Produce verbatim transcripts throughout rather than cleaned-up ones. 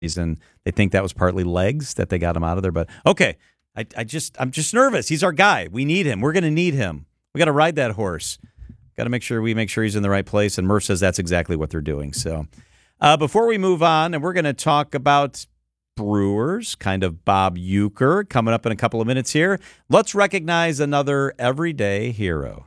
And they think that was partly legs that they got him out of there. But okay, I, I just I'm just nervous. He's our guy. We need him. We're going to need him. We got to ride that horse. Got to make sure we make sure he's in the right place. And Murph says that's exactly what they're doing. So uh, before we move on, and we're going to talk about Brewers, kind of Bob Uecker, coming up in a couple of minutes here. Let's recognize another everyday hero.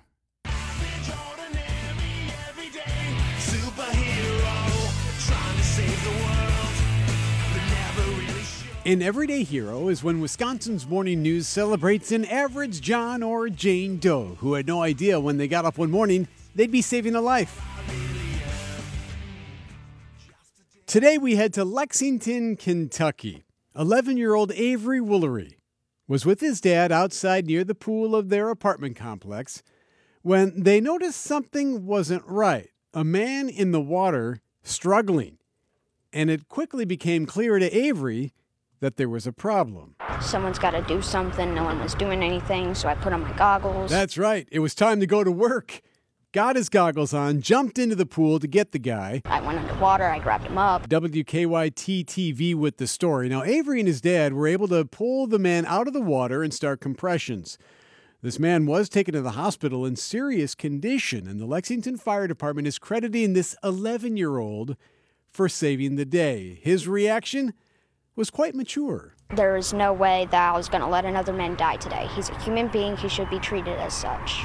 An everyday hero is when Wisconsin's Morning News celebrates an average John or Jane Doe who had no idea when they got up one morning they'd be saving a life. Today we head to Lexington, Kentucky. eleven-year-old Avery Woolery was with his dad outside near the pool of their apartment complex when they noticed something wasn't right. A man in the water struggling. And it quickly became clear to Avery that there was a problem. Someone's got to do something. No one was doing anything, so I put on my goggles. That's right. It was time to go to work. Got his goggles on, jumped into the pool to get the guy. I went underwater. I grabbed him up. W K Y T T V with the story. Now, Avery and his dad were able to pull the man out of the water and start compressions. This man was taken to the hospital in serious condition, and the Lexington Fire Department is crediting this eleven-year-old for saving the day. His reaction was quite mature. There is no way that I was going to let another man die today. He's a human being. He should be treated as such.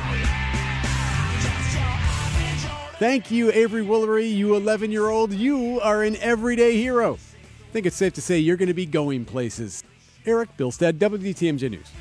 Thank you, Avery Woolery, you eleven-year-old. You are an everyday hero. I think it's safe to say you're going to be going places. Eric Bilstead, W T M J News.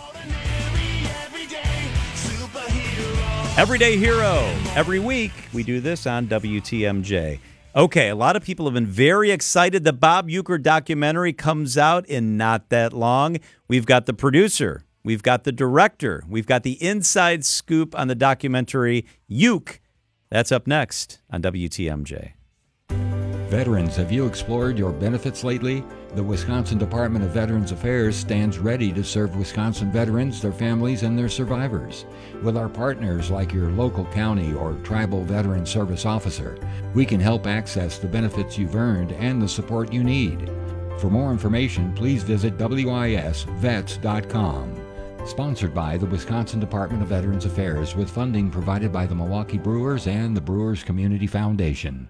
Everyday hero. Every week we do this on W T M J. Okay, a lot of people have been very excited. The Bob Uecker documentary comes out in not that long. We've got the producer. We've got the director. We've got the inside scoop on the documentary, Uke. That's up next on W T M J. Veterans, have you explored your benefits lately? The Wisconsin Department of Veterans Affairs stands ready to serve Wisconsin veterans, their families, and their survivors. With our partners like your local county or tribal veteran service officer, we can help access the benefits you've earned and the support you need. For more information, please visit W I S vets dot com. Sponsored by the Wisconsin Department of Veterans Affairs with funding provided by the Milwaukee Brewers and the Brewers Community Foundation.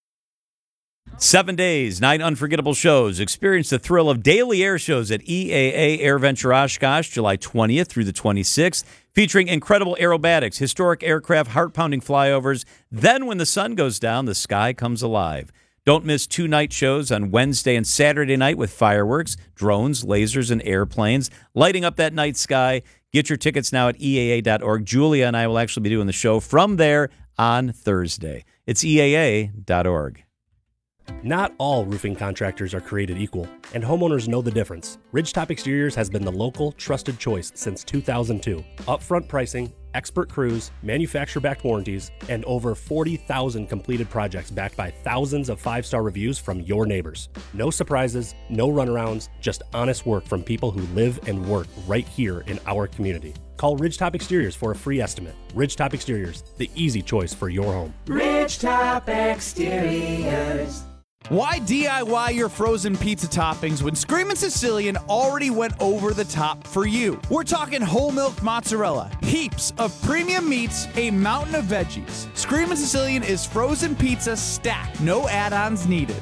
Seven days, nine unforgettable shows. Experience the thrill of daily air shows at E A A AirVenture Oshkosh, July twentieth through the twenty-sixth, featuring incredible aerobatics, historic aircraft, heart-pounding flyovers. Then when the sun goes down, the sky comes alive. Don't miss two night shows on Wednesday and Saturday night with fireworks, drones, lasers, and airplanes, lighting up that night sky. Get your tickets now at E A A dot org. Julia and I will actually be doing the show from there on Thursday. It's E A A dot org. Not all roofing contractors are created equal, and homeowners know the difference. Ridgetop Exteriors has been the local, trusted choice since two thousand two. Upfront pricing, expert crews, manufacturer-backed warranties, and over forty thousand completed projects backed by thousands of five-star reviews from your neighbors. No surprises, no runarounds, just honest work from people who live and work right here in our community. Call Ridgetop Exteriors for a free estimate. Ridgetop Exteriors, the easy choice for your home. Ridgetop Exteriors. Why D I Y your frozen pizza toppings when Screamin' Sicilian already went over the top for you? We're talking whole milk mozzarella, heaps of premium meats, a mountain of veggies. Screamin' Sicilian is frozen pizza stacked, no add-ons needed.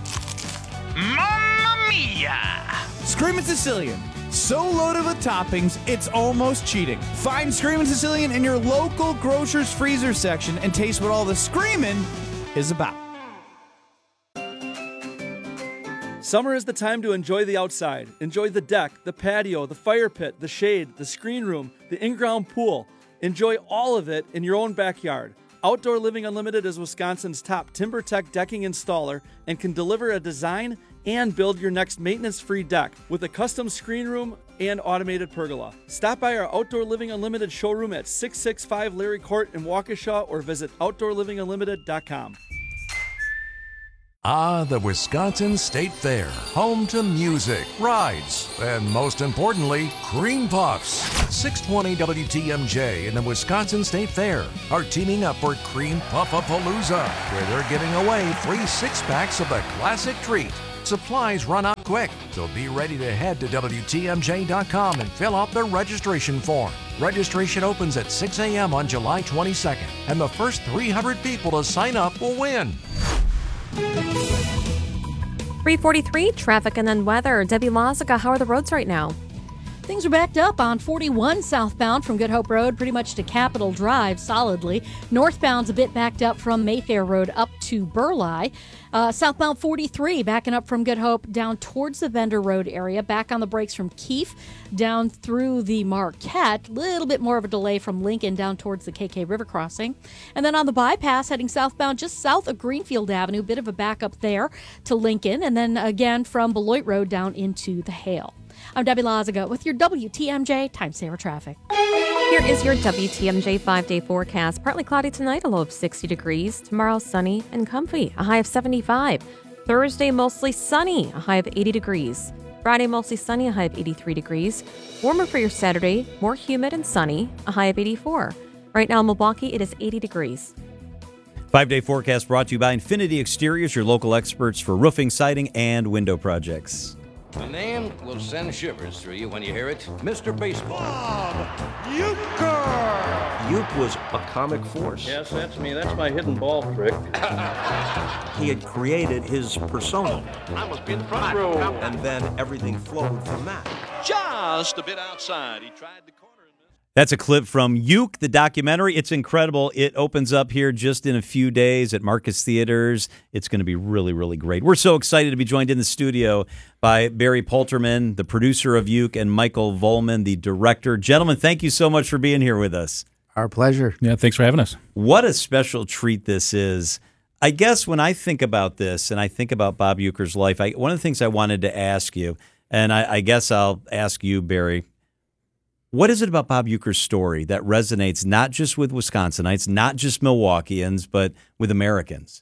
Mamma mia! Screamin' Sicilian, so loaded with toppings, it's almost cheating. Find Screamin' Sicilian in your local grocer's freezer section and taste what all the screamin' is about. Summer is the time to enjoy the outside. Enjoy the deck, the patio, the fire pit, the shade, the screen room, the in-ground pool. Enjoy all of it in your own backyard. Outdoor Living Unlimited is Wisconsin's top TimberTech decking installer and can deliver a design and build your next maintenance-free deck with a custom screen room and automated pergola. Stop by our Outdoor Living Unlimited showroom at six sixty-five Larry Court in Waukesha or visit outdoor living unlimited dot com. Ah, the Wisconsin State Fair, home to music, rides, and most importantly, cream puffs. six twenty W T M J and the Wisconsin State Fair are teaming up for Cream Puff-A-Palooza, where they're giving away free six-packs of the classic treat. Supplies run out quick, so be ready to head to W T M J dot com and fill out the registration form. Registration opens at six a.m. on July twenty-second, and the first three hundred people to sign up will win. three forty-three, traffic and then weather. Debbie Lozica, how are the roads right now? Things are backed up on forty-one southbound from Good Hope Road pretty much to Capitol Drive solidly. Northbound's a bit backed up from Mayfair Road up to Burleigh. Uh, southbound forty-three backing up from Good Hope down towards the Vendor Road area. Back on the brakes from Keefe down through the Marquette. Little bit more of a delay from Lincoln down towards the K K River crossing. And then on the bypass heading southbound just south of Greenfield Avenue. Bit of a backup there to Lincoln. And then again from Beloit Road down into the Hale. I'm Debbie Lozica with your W T M J Time Saver Traffic. Here is your W T M J five-day forecast. Partly cloudy tonight, a low of sixty degrees. Tomorrow, sunny and comfy, a high of seventy-five. Thursday, mostly sunny, a high of eighty degrees. Friday, mostly sunny, a high of eighty-three degrees. Warmer for your Saturday, more humid and sunny, a high of eighty-four. Right now in Milwaukee, it is eighty degrees. Five-day forecast brought to you by Infinity Exteriors, your local experts for roofing, siding, and window projects. The name will send shivers through you when you hear it. Mister Baseball. Bob Uecker! Uke was a comic force. Yes, that's me. That's my hidden ball trick. He had created his persona. I must be in the front row. And then everything flowed from that. Just a bit outside. He tried the corner. That's a clip from Uke, the documentary. It's incredible. It opens up here just in a few days at Marcus Theaters. It's going to be really, really great. We're so excited to be joined in the studio by Barry Polterman, the producer of Uke, and Michael Volman, the director. Gentlemen, thank you so much for being here with us. Our pleasure. Yeah, thanks for having us. What a special treat this is. I guess when I think about this and I think about Bob Uecker's life, I, one of the things I wanted to ask you, and I, I guess I'll ask you, Barry, what is it about Bob Uecker's story that resonates not just with Wisconsinites, not just Milwaukeeans, but with Americans?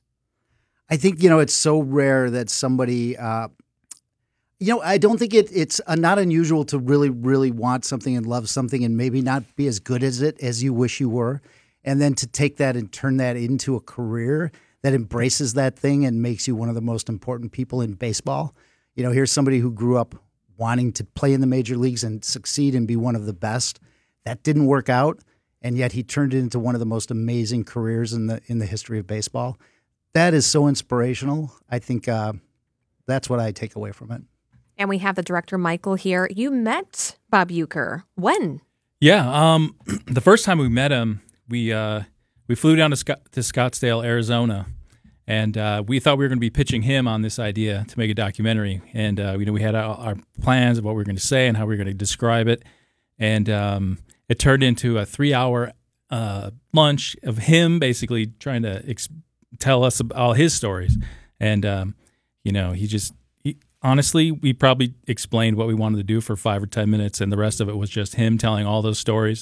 I think, you know, it's so rare that somebody, uh, you know, I don't think it, it's uh, not unusual to really, really want something and love something and maybe not be as good as it as you wish you were. And then to take that and turn that into a career that embraces that thing and makes you one of the most important people in baseball. You know, here's somebody who grew up wanting to play in the major leagues and succeed and be one of the best. That didn't work out, and yet he turned it into one of the most amazing careers in the in the history of baseball. That is so inspirational. I think uh, that's what I take away from it. And we have the director, Michael, here. You met Bob Uecker. When? Yeah, um, the first time we met him, we uh, we flew down to, Scott, to Scottsdale, Arizona. And uh, we thought we were going to be pitching him on this idea to make a documentary. And uh, you know, we had our, our plans of what we were going to say and how we were going to describe it. And um, it turned into a three-hour uh, lunch of him basically trying to ex- tell us all his stories. And, um, you know, he just he, – honestly, we probably explained what we wanted to do for five or ten minutes, and the rest of it was just him telling all those stories,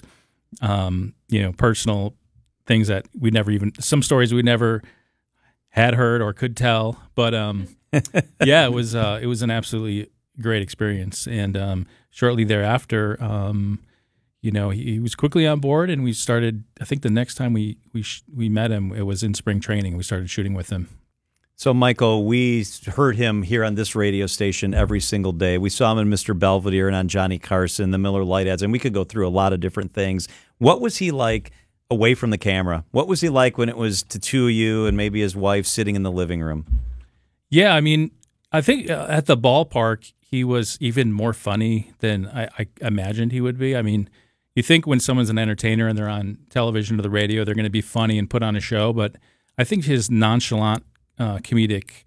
um, you know, personal things that we never even – some stories we never – had heard or could tell, but um, yeah, it was uh, it was an absolutely great experience. And um, shortly thereafter, um, you know, he, he was quickly on board, and we started. I think the next time we we sh- we met him, it was in spring training. We started shooting with him. So, Michael, we heard him here on this radio station every single day. We saw him in Mister Belvedere and on Johnny Carson, the Miller Lite ads, and we could go through a lot of different things. What was he like away from the camera? What was he like when it was the two of you and maybe his wife sitting in the living room? Yeah, I mean, I think uh, at the ballpark, he was even more funny than I, I imagined he would be. I mean, you think when someone's an entertainer and they're on television or the radio, they're going to be funny and put on a show. But I think his nonchalant uh, comedic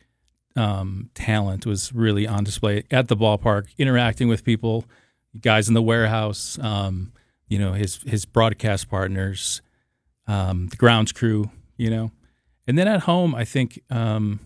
um, talent was really on display at the ballpark, interacting with people, guys in the warehouse, um, you know, his his broadcast partners, Um, the grounds crew, you know. And then at home, I think um,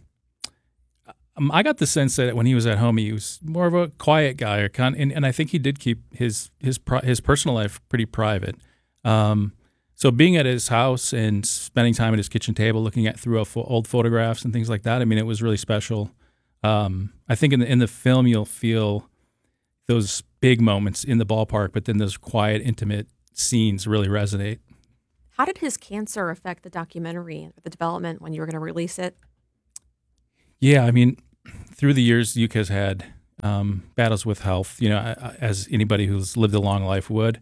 I got the sense that when he was at home, he was more of a quiet guy, or kind of, and, and I think he did keep his his his personal life pretty private. Um, so being at his house and spending time at his kitchen table, looking at through old photographs and things like that, I mean, it was really special. Um, I think in the in the film, you'll feel those big moments in the ballpark, but then those quiet, intimate scenes really resonate. How did his cancer affect the documentary and the development when you were going to release it? Yeah, I mean, through the years, Yuka's had um, battles with health, you know, as anybody who's lived a long life would.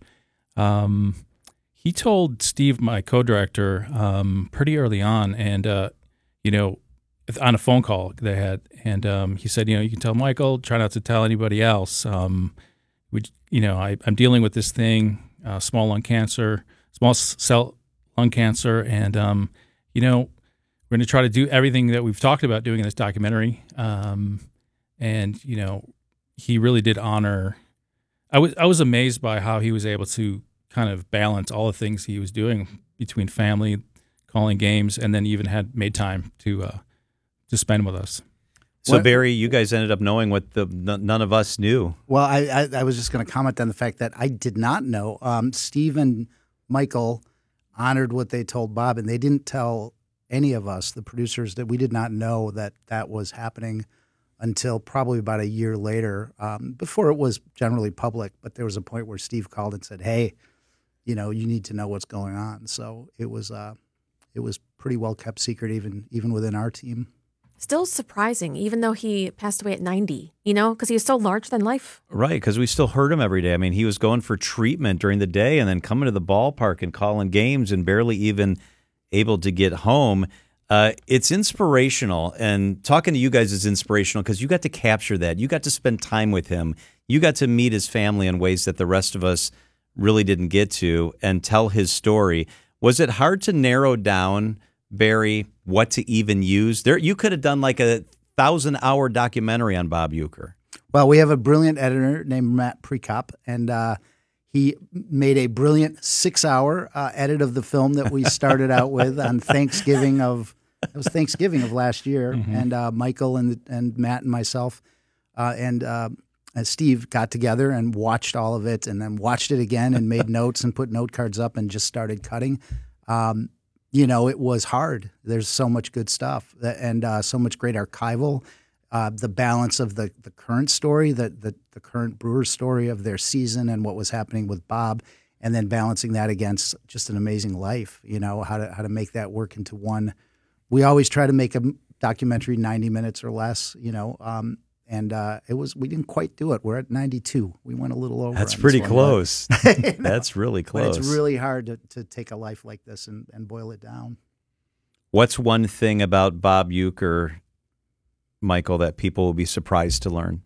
Um, he told Steve, my co-director, um, pretty early on, and, uh, you know, on a phone call they had, and um, he said, you know, you can tell Michael, try not to tell anybody else. Um, we, you know, I, I'm dealing with this thing, uh, small lung cancer, small cell lung cancer, and, um, you know, we're going to try to do everything that we've talked about doing in this documentary. Um, and, you know, he really did honor, I was, I was amazed by how he was able to kind of balance all the things he was doing between family, calling games, and then even had made time to, uh, to spend with us. So, What- Barry, you guys ended up knowing what the n- none of us knew. Well, I, I, I was just going to comment on the fact that I did not know. Um, Steve and Michael honored what they told Bob, and they didn't tell any of us, the producers, that we did not know that that was happening until probably about a year later, um, before it was generally public. But there was a point where Steve called and said, "Hey, you know, you need to know what's going on." So it was uh, it was pretty well kept secret, even even within our team. Still surprising, even though he passed away at ninety, you know, because he was so large than life. Right, because we still heard him every day. I mean, he was going for treatment during the day and then coming to the ballpark and calling games and barely even able to get home. Uh, it's inspirational, and talking to you guys is inspirational because you got to capture that. You got to spend time with him. You got to meet his family in ways that the rest of us really didn't get to and tell his story. Was it hard to narrow down, Barry, what to even use? There, you could have done like a thousand-hour documentary on Bob Uecker. Well, we have a brilliant editor named Matt Prekop, and uh, he made a brilliant six-hour uh, edit of the film that we started out with on Thanksgiving of it was Thanksgiving of last year, Mm-hmm. and uh, Michael and and Matt and myself uh, and. Uh, And Steve got together and watched all of it, and then watched it again and made notes and put note cards up and just started cutting. Um, you know, it was hard. There's so much good stuff that, and uh, so much great archival. Uh, the balance of the the current story, the, the the current Brewers story of their season and what was happening with Bob, and then balancing that against just an amazing life. You know, how to how to make that work into one. We always try to make a documentary ninety minutes or less. You know. Um, And uh, it was we didn't quite do it. We're at ninety-two. We went a little over. That's on pretty this one, close. but- You know, That's really But close. it's really hard to, to take a life like this and, and boil it down. What's one thing about Bob Uecker, Michael, that people will be surprised to learn?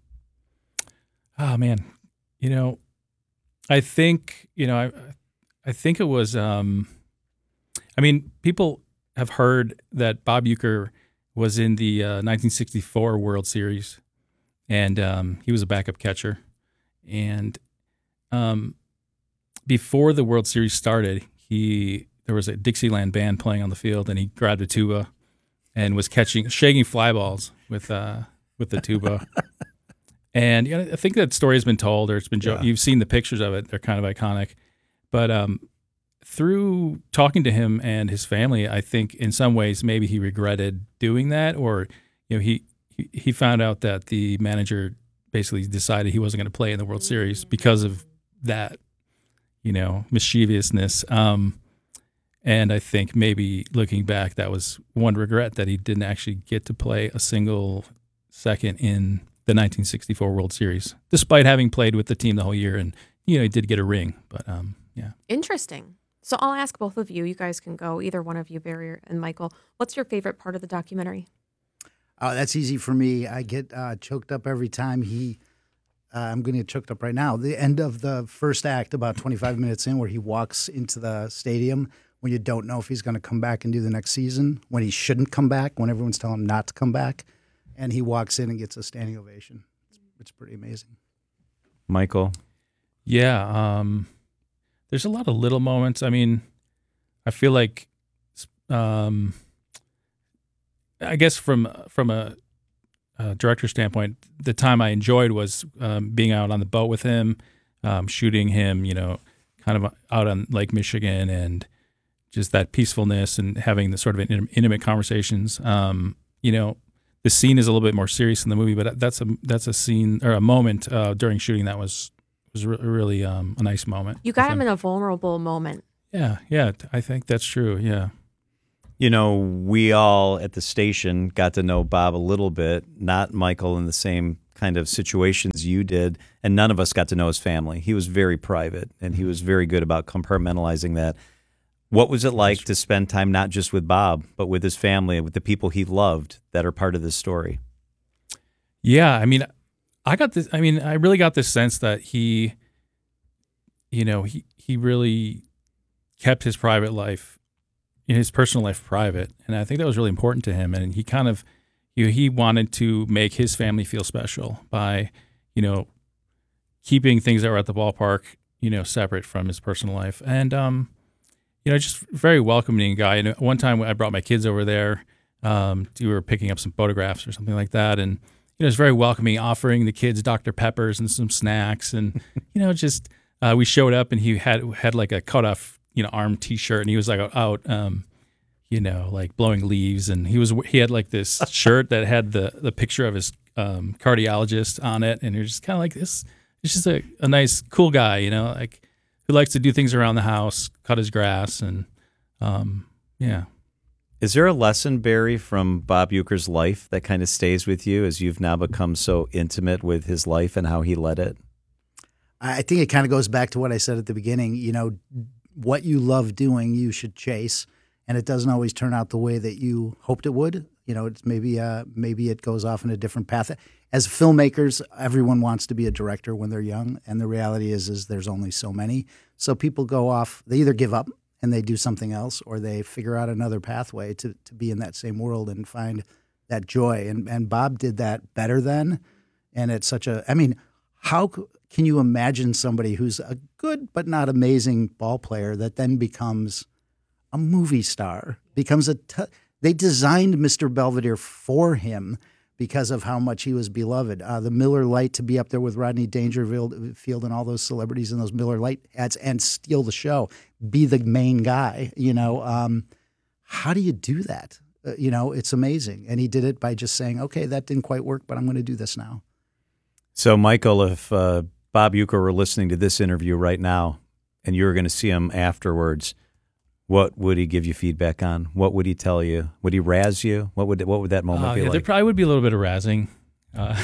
Oh man, you know, I think you know, I, I think it was. Um, I mean, people have heard that Bob Uecker was in the uh, nineteen sixty-four World Series, and um, he was a backup catcher. And um, before the World Series started, he there was a Dixieland band playing on the field, and he grabbed a tuba and was catching, shaking fly balls with uh, with the tuba. And you know, I think that story has been told, or it's been jo- Yeah. you've seen the pictures of it. They're kind of iconic. But um, through talking to him and his family, I think in some ways maybe he regretted doing that, or you know he he, he found out that the manager basically decided he wasn't going to play in the World Series because of that, you know, mischievousness. Um, and I think maybe looking back, that was one regret, that he didn't actually get to play a single second in the nineteen sixty-four World Series, despite having played with the team the whole year. And, you know, he did get a ring, but um, yeah. Interesting. So I'll ask both of you. You guys can go, either one of you, Barry and Michael. What's your favorite part of the documentary? Oh, that's easy for me. I get uh, choked up every time he. Uh, I'm going to get choked up right now. The end of the first act, about twenty-five minutes in, where he walks into the stadium when you don't know if he's going to come back and do the next season, when he shouldn't come back, when everyone's telling him not to come back, and he walks in and gets a standing ovation. It's, it's pretty amazing. Michael? Yeah, um, there's a lot of little moments. I mean, I feel like, um, I guess from from a, a director standpoint, the time I enjoyed was um, being out on the boat with him, um, shooting him, you know, kind of out on Lake Michigan, and just that peacefulness and having the sort of intimate conversations. Um, you know, the scene is a little bit more serious in the movie, but that's a that's a scene or a moment uh, during shooting that was was re- really um, a nice moment. You got him in a vulnerable moment. Yeah, yeah, I think that's true. Yeah, You know, we all at the station got to know Bob a little bit, not Michael in the same kind of situations you did, and none of us got to know his family. He was very private, and he was very good about compartmentalizing that. What was it like to spend time not just with Bob, but with his family, with the people he loved that are part of this story? Yeah, I mean, I got this. I mean, I really got this sense that he, you know, he he really kept his private life, his personal life private, and I think that was really important to him. And he kind of, you know, he wanted to make his family feel special by, you know, keeping things that were at the ballpark, you know, separate from his personal life. And um, you know, just very welcoming guy. And one time I brought my kids over there. Um, we were picking up some photographs or something like that, and you know, it was very welcoming, offering the kids Doctor Peppers and some snacks, and you know, just uh, we showed up, and he had had like a cut off, you know, arm T-shirt, and he was like out, um, you know, like blowing leaves, and he was he had like this shirt that had the the picture of his um, cardiologist on it, and you're just kind of like this. It's just a, a nice, cool guy, you know, like who likes to do things around the house, cut his grass, and um, yeah. Is there a lesson, Barry, from Bob Uecker's life that kind of stays with you as you've now become so intimate with his life and how he led it? I think it kind of goes back to what I said at the beginning. You know, what you love doing, you should chase, and it doesn't always turn out the way that you hoped it would. You know, it's maybe uh, maybe it goes off in a different path. As filmmakers, everyone wants to be a director when they're young, and the reality is, is there's only so many. So people go off. They either give up and they do something else, or they figure out another pathway to, to be in that same world and find that joy. And and Bob did that better then. And it's such a, I mean, how can you imagine somebody who's a good but not amazing ball player that then becomes a movie star, becomes a, t- they designed Mister Belvedere for him because of how much he was beloved. Uh, the Miller Lite, to be up there with Rodney Dangerfield Field and all those celebrities in those Miller Lite ads and steal the show, be the main guy, you know. Um, how do you do that? Uh, you know, it's amazing. And he did it by just saying, okay, that didn't quite work, but I'm going to do this now. So, Michael, if uh, Bob Uecker were listening to this interview right now and you were going to see him afterwards, what would he give you feedback on? What would he tell you? Would he razz you? What would what would that moment uh, be yeah, like? There probably would be a little bit of razzing. Uh,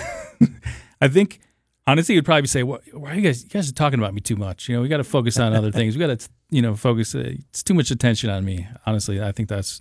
I think, honestly, he'd probably say, "Why are you guys? You guys are talking about me too much. You know, we got to focus on other things. We got to, you know, focus. Uh, it's too much attention on me." Honestly, I think that's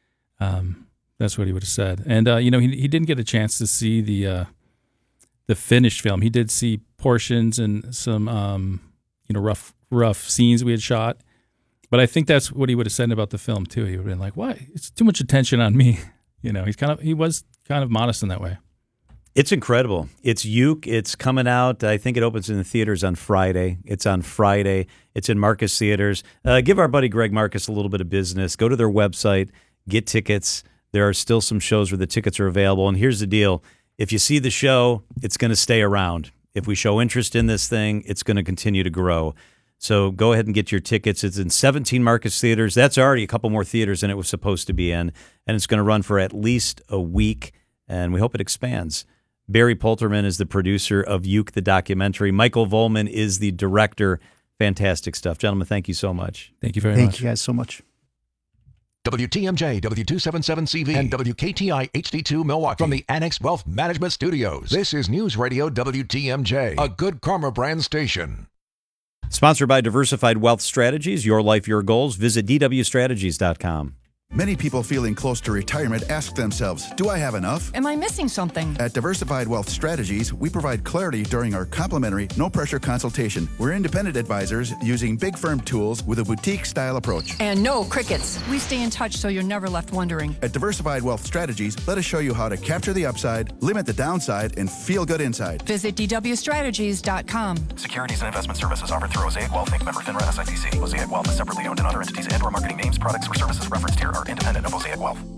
um, that's what he would have said. And uh, you know, he he didn't get a chance to see the uh, the finished film. He did see portions and some um, you know rough rough scenes we had shot. But I think that's what he would have said about the film too. He would have been like, "Why? It's too much attention on me." You know, he's kind of he was kind of modest in that way. It's incredible. It's Uke. It's coming out. I think it opens in the theaters on Friday. It's on Friday. It's in Marcus Theaters. Uh, give our buddy Greg Marcus a little bit of business. Go to their website, get tickets. There are still some shows where the tickets are available. And here's the deal. If you see the show, it's going to stay around. If we show interest in this thing, it's going to continue to grow. So go ahead and get your tickets. It's in seventeen Marcus Theaters. That's already a couple more theaters than it was supposed to be in. And it's going to run for at least a week. And we hope it expands. Barry Polterman is the producer of Uke, the documentary. Michael Volman is the director. Fantastic stuff. Gentlemen, thank you so much. Thank you very Thank much. Thank you guys so much. W T M J, W two seventy-seven C V, and W K T I H D two Milwaukee from the Annex Wealth Management Studios. This is News Radio W T M J, a Good Karma brand station. Sponsored by Diversified Wealth Strategies. Your life, your goals. Visit D W strategies dot com. Many people feeling close to retirement ask themselves, do I have enough? Am I missing something? At Diversified Wealth Strategies, we provide clarity during our complimentary, no-pressure consultation. We're independent advisors using big firm tools with a boutique-style approach. And no crickets. We stay in touch so you're never left wondering. At Diversified Wealth Strategies, let us show you how to capture the upside, limit the downside, and feel good inside. Visit D W strategies dot com. Securities and investment services offered through Mosaic Wealth, Incorporated. Member FINRA S I P C. Mosaic Wealth is separately owned, and other entities and or marketing names, products, or services referenced here are independent of Mosaic Wealth.